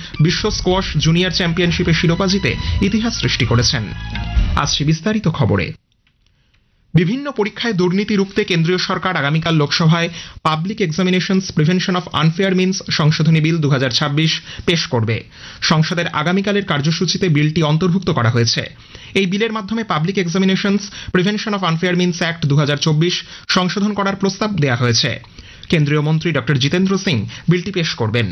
বিশ্ব squash junior চ্যাম্পিয়নশিপে শিরোপা জিতে ইতিহাস সৃষ্টি করেছেন। আসছে বিস্তারিত খবরে। বিভিন্ন পরীক্ষায় দুর্নীতি রুখতে কেন্দ্রীয় সরকার আগামীকাল লোকসভায় public examinations prevention of unfair means সংশোধনী বিল 2026 পেশ করবে। সংসদের আগামীকালের কার্যসূচিতে বিলটি অন্তর্ভুক্ত করা হয়েছে। এই বিলের মাধ্যমে public examinations prevention of unfair means act 2024 সংশোধন করার প্রস্তাব দেওয়া হয়েছে। কেন্দ্রীয় মন্ত্রী ডক্টর জিতেন্দ্র সিং বিলটি পেশ করবেন।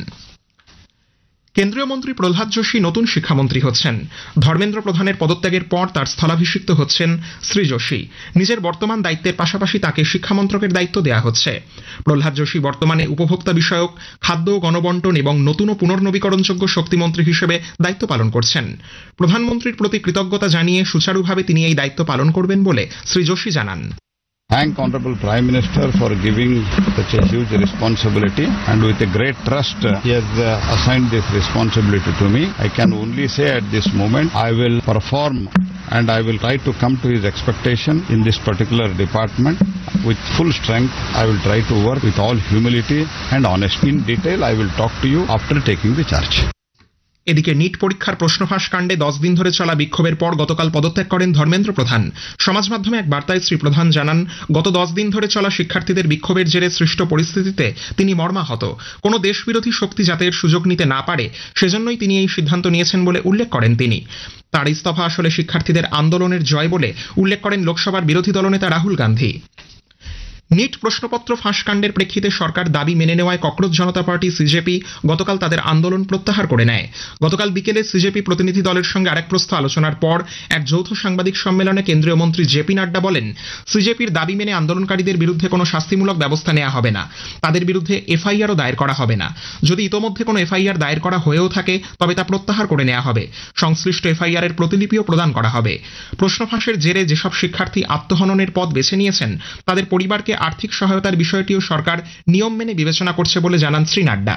কেন্দ্রীয় মন্ত্রী প্রহ্লাদ যোশী নতুন শিক্ষামন্ত্রী হচ্ছেন। ধর্মেন্দ্র প্রধানের পদত্যাগের পর তার স্থলাভিষিক্ত হচ্ছেন শ্রী যোশী। নিজের বর্তমান দায়িত্বের পাশাপাশি তাকে শিক্ষামন্ত্রকের দায়িত্ব দেওয়া হচ্ছে। প্রহ্লাদ যোশী বর্তমানে উপভোক্তা বিষয়ক, খাদ্য, গণবন্টন এবং নতুন ও পুনর্নবীকরণযোগ্য শক্তিমন্ত্রী হিসেবে দায়িত্ব পালন করছেন। প্রধানমন্ত্রীর প্রতি কৃতজ্ঞতা জানিয়ে সুচারুভাবে তিনি এই দায়িত্ব পালন করবেন বলে শ্রী যোশী জানান। Thank Honorable Prime Minister for giving such a huge responsibility, and with a great trust he has assigned this responsibility to me. I can only say at this moment I will perform and I will try to come to his expectation in this particular department with full strength. I will try to work with all humility and honesty. In detail I will talk to you after taking the charge. এদিকে NEET পরীক্ষার প্রশ্নফাঁস কাণ্ডে 10 দিন ধরে চলা বিক্ষোভের পর গতকাল পদত্যাগ করেন ধর্মেন্দ্র প্রধান। সমাজ মাধ্যমে এক বার্তায় শ্রী প্রধান জানান, গত 10 দিন ধরে চলা শিক্ষার্থীদের বিক্ষোভের জেরে সৃষ্ট পরিস্থিতিতে তিনি মর্মাহত। কোনো দেশবিরোধী শক্তি যাতে এর সুযোগ নিতে না পারে সেজন্যই তিনি এই সিদ্ধান্ত নিয়েছেন বলে উল্লেখ করেন তিনি। তার ইস্তফা আসলে শিক্ষার্থীদের আন্দোলনের জয় বলে উল্লেখ করেন লোকসভার বিরোধী দলনেতা রাহুল গান্ধী। নিট প্রশ্নপত্র ফাঁস কাণ্ডের প্রেক্ষিতে সরকার দাবি মেনে নেওয়ায় ককরোচ জনতা পার্টি সিজেপি গতকাল তাদের আন্দোলন প্রত্যাহার করে নেয়। গতকাল বিকেলে সিজেপি প্রতিনিধি দলের সঙ্গে আরেক প্রস্থ আলোচনার পর এক যৌথ সাংবাদিক সম্মেলনে কেন্দ্রীয় মন্ত্রী জেপি নাড্ডা বলেন, সিজেপির দাবি মেনে আন্দোলনকারীদের বিরুদ্ধে কোনো শাস্তিমূলক ব্যবস্থা নেওয়া হবে না। তাদের বিরুদ্ধে এফআইআরও দায়ের করা হবে না। যদি ইতোমধ্যে কোনো এফআইআর দায়ের করা হয়েও থাকে তবে তা প্রত্যাহার করে নেওয়া হবে। সংশ্লিষ্ট এফআইআর এর প্রতিলিপিও প্রদান করা হবে। প্রশ্ন ফাঁসের জেরে যেসব শিক্ষার্থী আত্মহননের পথ বেছে নিয়েছেন তাদের পরিবারকে আর্থিক সহায়তার বিষয়টিও সরকার নিয়ম মেনে বিবেচনা করছে বলে জানান Shri Nadda.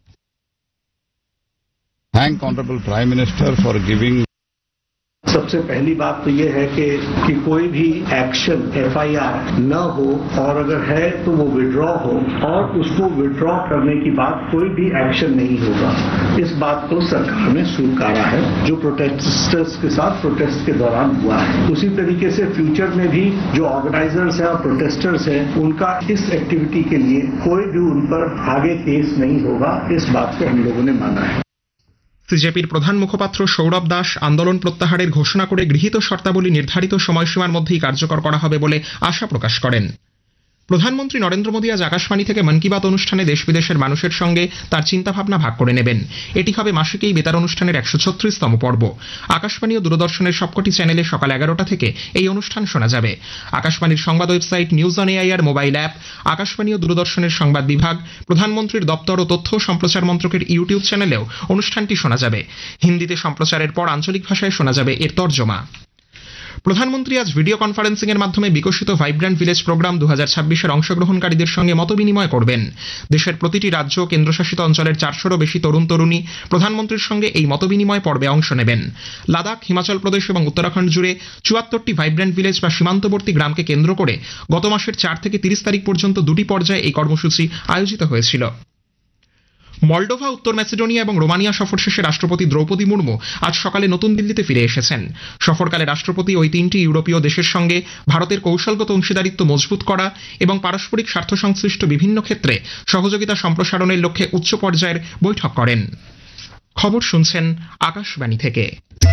Thank Honorable Prime Minister for giving. सबसे पहली बात तो ये है कि कोई भी एक्शन एफआईआर न हो, और अगर है तो वो विड्रॉ हो, और उसको विड्रॉ करने की बात कोई भी एक्शन नहीं होगा। इस बात को सरकार ने स्वीकारा है जो प्रोटेस्टर्स के साथ प्रोटेस्ट के दौरान हुआ है। उसी तरीके से फ्यूचर में भी जो ऑर्गेनाइजर्स हैं और प्रोटेस्टर्स हैं उनका इस एक्टिविटी के लिए कोई भी उन पर आगे केस नहीं होगा। इस बात को हम लोगों ने माना है। সিজেপির প্রধান মুখপাত্র সৌরভ দাস আন্দোলন প্রত্যাহারের ঘোষণা করে গৃহীত শর্তাবলী নির্ধারিত সময়সীমার মধ্যেই কার্যকর করা হবে বলে আশা প্রকাশ করেন। প্রধানমন্ত্রী নরেন্দ্র মোদী আজ আকাশবাণী থেকে মন কি বাত অনুষ্ঠানে দেশ বিদেশের মানুষের সঙ্গে তার চিন্তাভাবনা ভাগ করে নেবেন। এটি হবে মাসিক এই বেতার অনুষ্ঠানের 136তম পর্ব। আকাশবাণী ও দূরদর্শনের সবকটি চ্যানেলে সকাল 11টা থেকে এই অনুষ্ঠান শোনা যাবে। আকাশবাণীর সংবাদ website news on AIR mobile app, Akashvani ও দূরদর্শনের সংবাদ বিভাগ, প্রধানমন্ত্রীর দপ্তর ও তথ্য সম্প্রচার মন্ত্রকের ইউটিউব চ্যানেলেও অনুষ্ঠানটি শোনা যাবে। হিন্দিতে সম্প্রচারের পর আঞ্চলিক ভাষায় শোনা যাবে এর তর্জমা। প্রধানমন্ত্রী আজ ভিডিও কনফারেন্সিং এর মাধ্যমে বিকশিত ভাইব্র্যান্ট ভিলেজ প্রোগ্রাম 2026-এর অংশগ্রহণকারীদের সঙ্গে মতবিনিময় করবেন। দেশের প্রতিটি রাজ্য ও কেন্দ্রশাসিত অঞ্চলের 400-রও বেশি তরুণ তরুণী প্রধানমন্ত্রীর সঙ্গে এই মতবিনিময় পর্বে অংশ নেবেন। লাদাখ, হিমাচল প্রদেশ এবং উত্তরাখণ্ড জুড়ে 74টি ভাইব্র্যান্ট ভিলেজ বা সীমান্তবর্তী গ্রামকে কেন্দ্র করে গত মাসের 4 থেকে 30 তারিখ পর্যন্ত 2টি পর্যায়ে এই কর্মসূচি আয়োজিত হয়েছিল। মলডোভা, উত্তর ম্যাসেডোনিয়া এবং রোমানিয়া সফর শেষে রাষ্ট্রপতি দ্রৌপদী মুর্মু আজ সকালে নতুন দিল্লিতে ফিরে এসেছেন। সফরকালে রাষ্ট্রপতি ওই 3টি ইউরোপীয় দেশের সঙ্গে ভারতের কৌশলগত অংশীদারিত্ব মজবুত করা এবং পারস্পরিক স্বার্থ সংশ্লিষ্ট বিভিন্ন ক্ষেত্রে সহযোগিতা সম্প্রসারণের লক্ষ্যে উচ্চ পর্যায়ের বৈঠক করেন। খবর শুনছেন আকাশবাণী থেকে।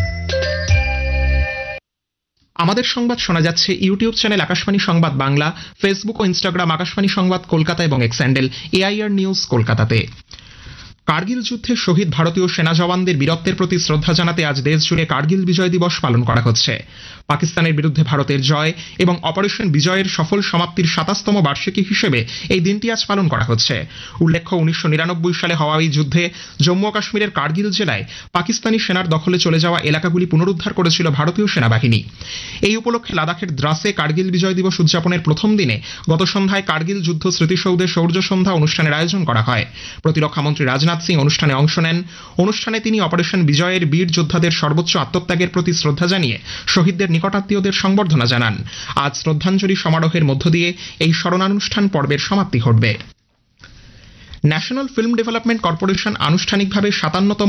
আমাদের সংবাদ শোনা যাচ্ছে ইউটিউব চ্যানেল আকাশবাণী সংবাদ বাংলা, ফেসবুক ও ইনস্টাগ্রাম আকাশবাণী সংবাদ কলকাতা এবং এক্স হ্যান্ডেল এআইআর নিউজ কলকাতাতে। কার্গিল যুদ্ধে শহীদ ভারতীয় সেনা জওয়ানদের বীরত্বের প্রতি শ্রদ্ধা জানাতে আজ দেশ জুড়ে কার্গিল বিজয় দিবস পালন করা হচ্ছে। পাকিস্তানের বিরুদ্ধে ভারতের জয় এবং অপারেশন বিজয়ের সফল সমাপ্তির 27তম বার্ষিকী হিসেবে এই দিনটি আজ পালন করা হচ্ছে। উল্লেখ্য, 1999 সালে হওয়া এই যুদ্ধে জম্মু ও কাশ্মীরের কার্গিল জেলায় পাকিস্তানি সেনার দখলে চলে যাওয়া এলাকাগুলি পুনরুদ্ধার করেছিল ভারতীয় সেনাবাহিনী। এই উপলক্ষে লাদাখের দ্রাসে কার্গিল বিজয় দিবস উদযাপনের প্রথম দিনে গত সন্ধ্যায় কার্গিল যুদ্ধ স্মৃতিসৌধে শৌর্য সন্ধ্যা অনুষ্ঠানের আয়োজন করা হয়। প্রতিরক্ষামন্ত্রী রাজনাথ সিং অনুষ্ঠানে অংশ নেন। অনুষ্ঠানে তিনি অপারেশন বিজয়ের বীর যোদ্ধাদের সর্বোচ্চ আত্মত্যাগের প্রতি শ্রদ্ধা জানিয়ে শহীদদের নিকটাত্মীয়দের সংবর্ধনা জানান। আজ শ্রদ্ধাঞ্জলি সমারোহের মধ্য দিয়ে এই স্মরণানুষ্ঠান পর্বের সমাপ্তি ঘটবে। ন্যাশনাল ফিল্ম ডেভেলপমেন্ট কর্পোরেশন আনুষ্ঠানিকভাবে 57তম